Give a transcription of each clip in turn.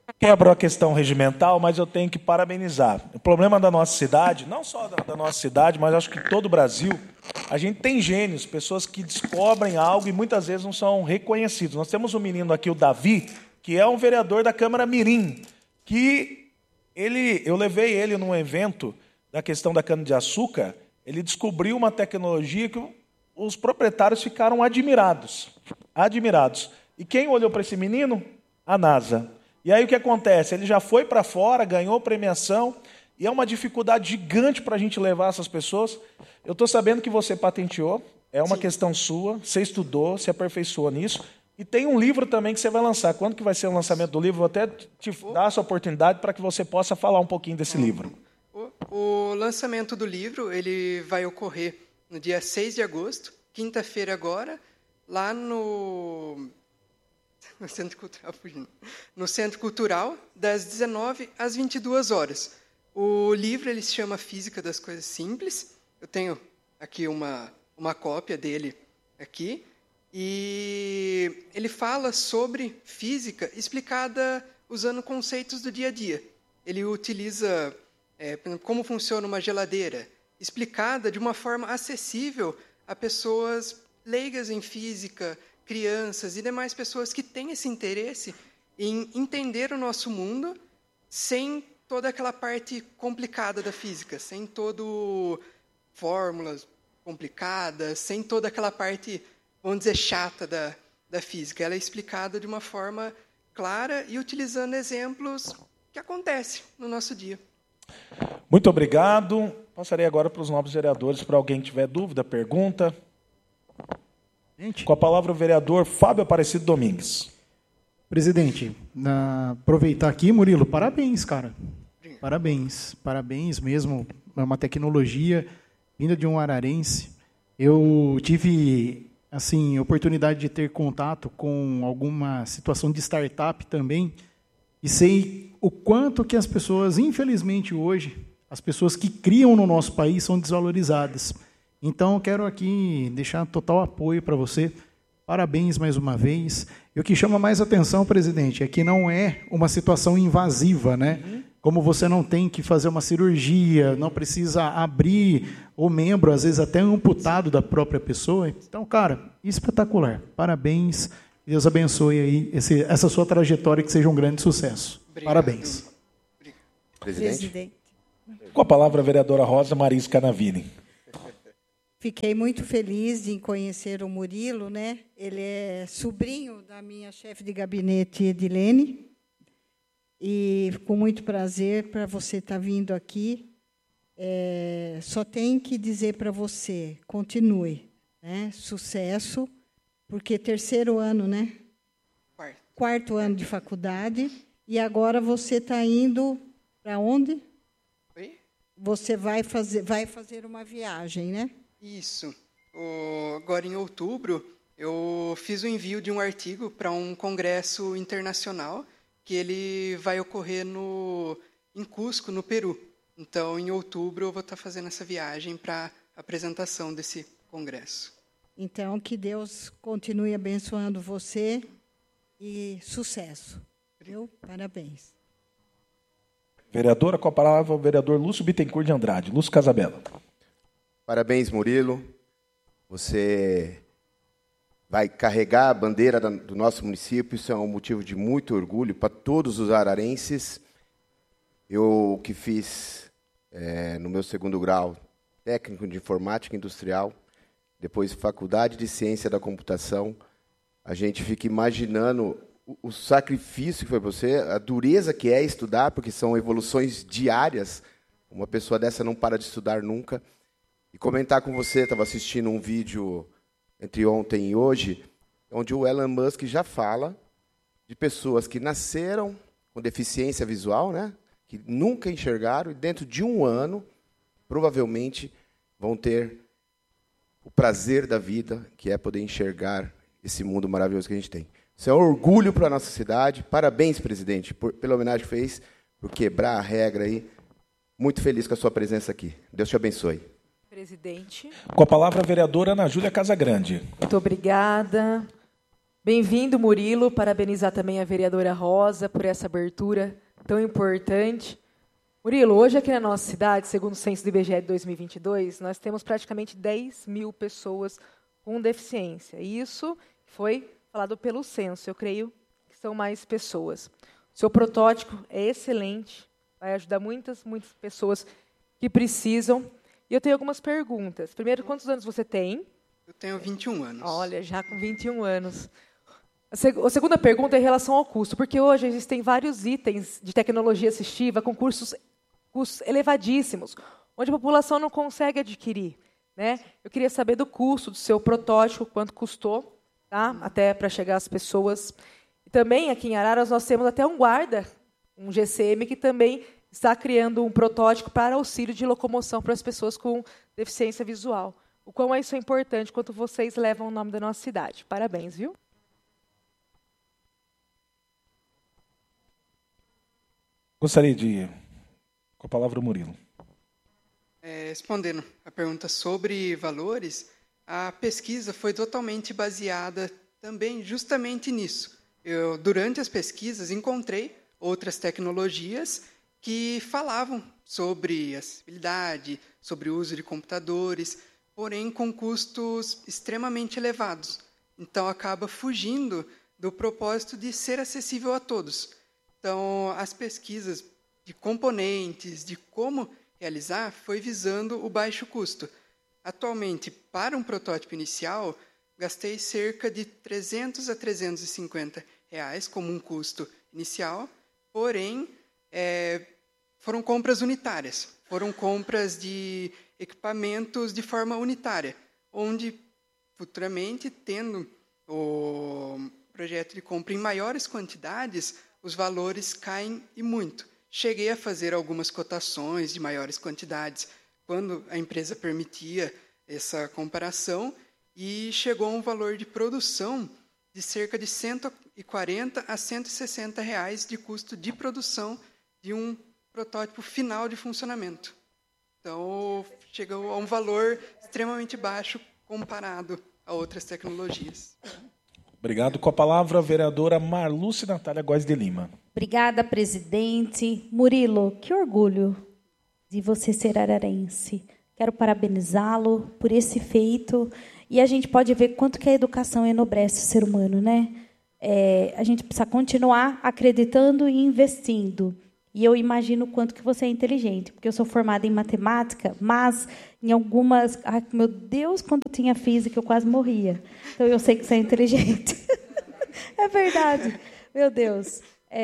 Quebrou a questão regimental, mas eu tenho que parabenizar. O problema da nossa cidade, não só da nossa cidade, mas acho que todo o Brasil, a gente tem gênios, pessoas que descobrem algo e muitas vezes não são reconhecidos. Nós temos um menino aqui, o Davi, que é um vereador da Câmara Mirim, que eu levei ele num evento da questão da cana-de-açúcar, ele descobriu uma tecnologia que os proprietários ficaram admirados. Admirados. E quem olhou para esse menino? A NASA. E aí o que acontece? Ele já foi para fora, ganhou premiação, e é uma dificuldade gigante para a gente levar essas pessoas. Eu estou sabendo que você patenteou, é uma questão sua, você estudou, se aperfeiçoou nisso, e tem um livro também que você vai lançar. Quando que vai ser o lançamento do livro? Vou até te dar essa oportunidade para que você possa falar um pouquinho desse livro. O lançamento do livro ele vai ocorrer no dia 6 de agosto, quinta-feira agora, lá no Centro Cultural, no Centro Cultural, das 19 às 22 horas. O livro ele se chama Física das Coisas Simples. Eu tenho aqui uma cópia dele aqui. E ele fala sobre física explicada usando conceitos do dia a dia. Ele utiliza como funciona uma geladeira, explicada de uma forma acessível a pessoas leigas em física, crianças e demais pessoas que têm esse interesse em entender o nosso mundo sem toda aquela parte complicada da física, sem todo fórmulas complicadas, sem toda aquela parte, vamos dizer, chata da física. Ela é explicada de uma forma clara e utilizando exemplos que acontecem no nosso dia. Muito obrigado. Passarei agora para os nobres vereadores, para alguém que tiver dúvida, pergunta. Com a palavra o vereador Fábio Aparecido Domingues. Presidente, aproveitar aqui, Murilo, parabéns, cara. Parabéns mesmo. É uma tecnologia vinda de um ararense. Eu tive oportunidade de ter contato com alguma situação de startup também e sei o quanto que as pessoas, infelizmente hoje, as pessoas que criam no nosso país são desvalorizadas. Então, eu quero aqui deixar total apoio para você. Parabéns mais uma vez. E o que chama mais atenção, presidente, é que não é uma situação invasiva, né? Como você não tem que fazer uma cirurgia, não precisa abrir o membro, às vezes até amputado da própria pessoa. Então, cara, espetacular. Parabéns. Deus abençoe aí essa sua trajetória, que seja um grande sucesso. Obrigado. Parabéns. Presidente. Com a palavra a vereadora Rosa Maris Canavini. Fiquei muito feliz em conhecer o Murilo, né? Ele é sobrinho da minha chefe de gabinete, Edilene, e com muito prazer para você estar vindo aqui. Só tenho que dizer para você, continue, né? Sucesso, porque terceiro ano, né? Quarto ano de faculdade, e agora você está indo para onde? Oi? Você vai fazer uma viagem, né? Isso. Agora, em outubro, eu fiz o envio de um artigo para um congresso internacional que ele vai ocorrer em Cusco, no Peru. Então, em outubro, eu vou estar fazendo essa viagem para a apresentação desse congresso. Então, que Deus continue abençoando você e sucesso. Viu? Parabéns. Vereadora, com a palavra o vereador Lúcio Bittencourt de Andrade. Lúcio Casabella. Parabéns, Murilo. Você vai carregar a bandeira do nosso município. Isso é um motivo de muito orgulho para todos os ararenses. Eu que fiz, no meu segundo grau, técnico de informática industrial, depois faculdade de ciência da computação, a gente fica imaginando o sacrifício que foi para você, a dureza que é estudar, porque são evoluções diárias. Uma pessoa dessa não para de estudar nunca. E comentar com você, estava assistindo um vídeo entre ontem e hoje, onde o Elon Musk já fala de pessoas que nasceram com deficiência visual, né? Que nunca enxergaram, e dentro de um ano, provavelmente, vão ter o prazer da vida, que é poder enxergar esse mundo maravilhoso que a gente tem. Isso é um orgulho para a nossa cidade. Parabéns, presidente, pela homenagem que fez, por quebrar a regra aí. Muito feliz com a sua presença aqui. Deus te abençoe. Presidente. Com a palavra a vereadora Ana Júlia Casagrande. Muito obrigada. Bem-vindo, Murilo. Parabenizar também a vereadora Rosa por essa abertura tão importante. Murilo, hoje aqui na nossa cidade, segundo o censo do IBGE de 2022, nós temos praticamente 10 mil pessoas com deficiência. E isso foi falado pelo censo. Eu creio que são mais pessoas. O seu protótipo é excelente, vai ajudar muitas pessoas que precisam. E eu tenho algumas perguntas. Primeiro, quantos anos você tem? Eu tenho 21 anos. Olha, já com 21 anos. A segunda pergunta é em relação ao custo, porque hoje existem vários itens de tecnologia assistiva com custos elevadíssimos, onde a população não consegue adquirir, né? Eu queria saber do custo do seu protótipo, quanto custou, tá? Até para chegar às pessoas. E também, aqui em Araras, nós temos até um guarda, um GCM, que também está criando um protótipo para auxílio de locomoção para as pessoas com deficiência visual. O quão isso é importante, quanto vocês levam o nome da nossa cidade. Parabéns, viu? Gostaria de ir com a palavra o Murilo. Respondendo a pergunta sobre valores, a pesquisa foi totalmente baseada também justamente nisso. Eu, durante as pesquisas, encontrei outras tecnologias que falavam sobre acessibilidade, sobre o uso de computadores, porém com custos extremamente elevados. Então, acaba fugindo do propósito de ser acessível a todos. Então, as pesquisas de componentes, de como realizar, foi visando o baixo custo. Atualmente, para um protótipo inicial, gastei cerca de R$ 300 a R$ 350 como um custo inicial, porém, foram compras unitárias, foram compras de equipamentos de forma unitária, onde, futuramente, tendo o projeto de compra em maiores quantidades, os valores caem e muito. Cheguei a fazer algumas cotações de maiores quantidades, quando a empresa permitia essa comparação, e chegou a um valor de produção de cerca de R$ 140 a R$ 160 de custo de produção de um protótipo final de funcionamento. Então, chegou a um valor extremamente baixo comparado a outras tecnologias. Obrigado. Com a palavra, a vereadora Marluce Natália Góes de Lima. Obrigada, presidente. Murilo, que orgulho de você ser ararense. Quero parabenizá-lo por esse feito. E a gente pode ver quanto que a educação enobrece o ser humano, né? A gente precisa continuar acreditando e investindo. E eu imagino o quanto que você é inteligente, porque eu sou formada em matemática, mas em algumas... Ai, meu Deus, quando eu tinha física, eu quase morria. Então, eu sei que você é inteligente. É verdade. Meu Deus.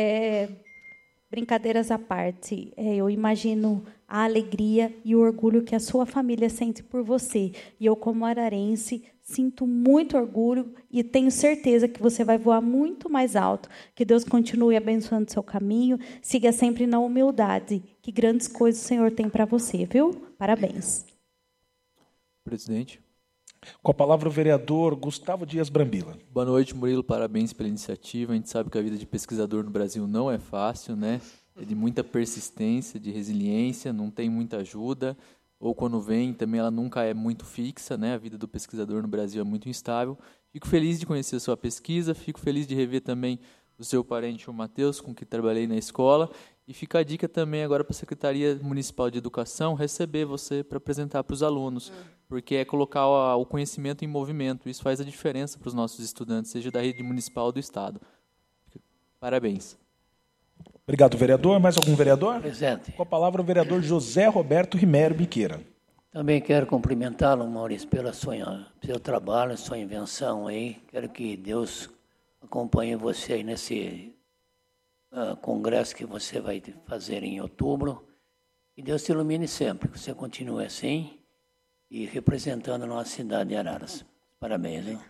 Brincadeiras à parte, eu imagino a alegria e o orgulho que a sua família sente por você. E eu, como ararense, sinto muito orgulho e tenho certeza que você vai voar muito mais alto. Que Deus continue abençoando seu caminho. Siga sempre na humildade. Que grandes coisas o Senhor tem para você, viu? Parabéns. Presidente. Com a palavra o vereador Gustavo Dias Brambila. Boa noite, Murilo. Parabéns pela iniciativa. A gente sabe que a vida de pesquisador no Brasil não é fácil, né? É de muita persistência, de resiliência, não tem muita ajuda. Ou quando vem, também ela nunca é muito fixa, né? A vida do pesquisador no Brasil é muito instável. Fico feliz de conhecer a sua pesquisa, fico feliz de rever também o seu parente, o Matheus, com quem trabalhei na escola. E fica a dica também agora para a Secretaria Municipal de Educação receber você para apresentar para os alunos, porque é colocar o conhecimento em movimento. Isso faz a diferença para os nossos estudantes, seja da rede municipal ou do Estado. Parabéns. Obrigado, vereador. Mais algum vereador? Presente. Com a palavra o vereador José Roberto Rimério Biqueira. Também quero cumprimentá-lo, Maurício, pelo seu trabalho, sua invenção aí. Quero que Deus acompanhe você aí nesse congresso que você vai fazer em outubro. E Deus te ilumine sempre, que você continue assim e representando a nossa cidade de Araras. Parabéns, hein?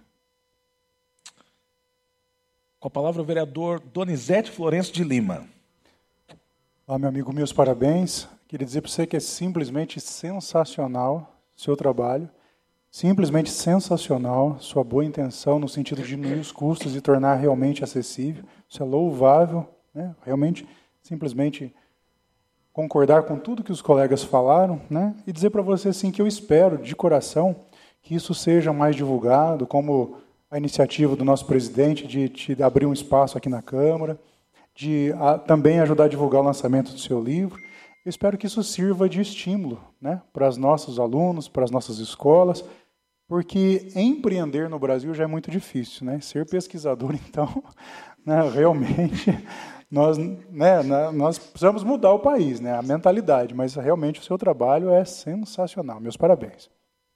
Com a palavra o vereador Donizete Florencio de Lima. Olá, meu amigo, meus parabéns. Queria dizer para você que é simplesmente sensacional o seu trabalho, simplesmente sensacional, sua boa intenção no sentido de diminuir os custos e tornar realmente acessível. Isso é louvável, né? Realmente, simplesmente concordar com tudo que os colegas falaram, né? E dizer para você assim, que eu espero, de coração, que isso seja mais divulgado, como a iniciativa do nosso presidente de abrir um espaço aqui na Câmara, de também ajudar a divulgar o lançamento do seu livro. Eu espero que isso sirva de estímulo, né, para os nossos alunos, para as nossas escolas, porque empreender no Brasil já é muito difícil, né? Ser pesquisador, então, né, realmente, nós precisamos mudar o país, né, a mentalidade, mas realmente o seu trabalho é sensacional. Meus parabéns.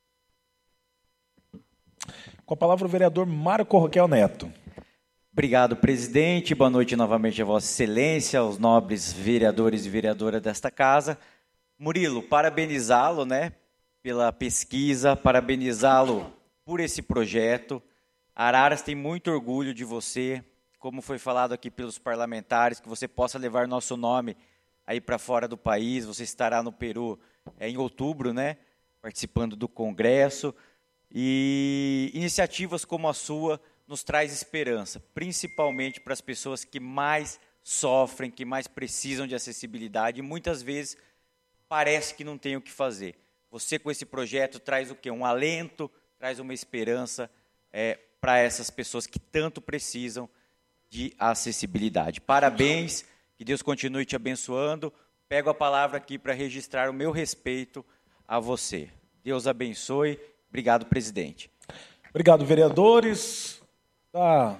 Com a palavra o vereador Marco Roquel Neto. Obrigado, presidente. Boa noite novamente a Vossa Excelência, aos nobres vereadores e vereadoras desta casa. Murilo, parabenizá-lo, né, pela pesquisa, parabenizá-lo por esse projeto. Araras tem muito orgulho de você, como foi falado aqui pelos parlamentares, que você possa levar nosso nome aí para fora do país. Você estará no Peru em outubro, né, participando do Congresso. E iniciativas como a sua nos traz esperança, principalmente para as pessoas que mais sofrem, que mais precisam de acessibilidade e muitas vezes parece que não tem o que fazer. Você com esse projeto traz o quê? Um alento, traz uma esperança para essas pessoas que tanto precisam de acessibilidade. Parabéns, que Deus continue te abençoando. Pego a palavra aqui para registrar o meu respeito a você. Deus abençoe. Obrigado, presidente. Obrigado, vereadores. Dá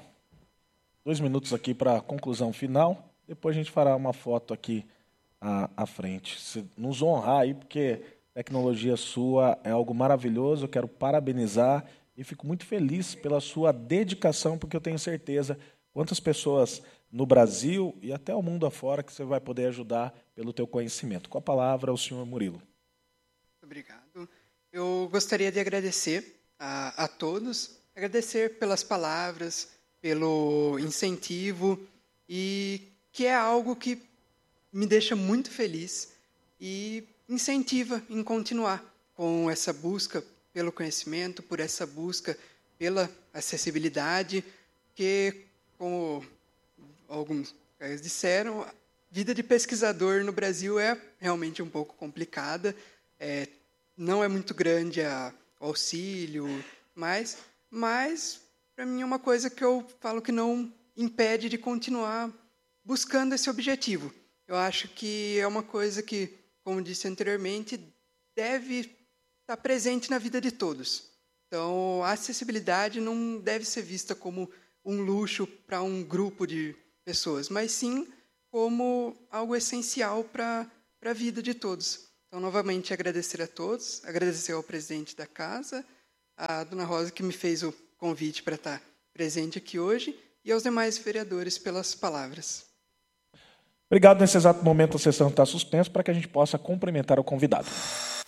2 minutos aqui para a conclusão final. Depois a gente fará uma foto aqui à frente. Se nos honrar aí, porque tecnologia sua é algo maravilhoso. Eu quero parabenizar e fico muito feliz pela sua dedicação, porque eu tenho certeza quantas pessoas no Brasil e até o mundo afora que você vai poder ajudar pelo teu conhecimento. Com a palavra, o senhor Murilo. Obrigado. Eu gostaria de agradecer a todos, agradecer pelas palavras, pelo incentivo, e que é algo que me deixa muito feliz e incentiva em continuar com essa busca pelo conhecimento, por essa busca pela acessibilidade, que, como alguns disseram, a vida de pesquisador no Brasil é realmente um pouco complicada, não é muito grande o auxílio, mas para mim é uma coisa que eu falo que não impede de continuar buscando esse objetivo. Eu acho que é uma coisa que, como disse anteriormente, deve estar presente na vida de todos. Então, a acessibilidade não deve ser vista como um luxo para um grupo de pessoas, mas sim como algo essencial para a vida de todos. Então, novamente, agradecer a todos, agradecer ao presidente da casa, a dona Rosa, que me fez o convite para estar presente aqui hoje, e aos demais vereadores pelas palavras. Obrigado. Nesse exato momento, a sessão está suspensa para que a gente possa cumprimentar o convidado.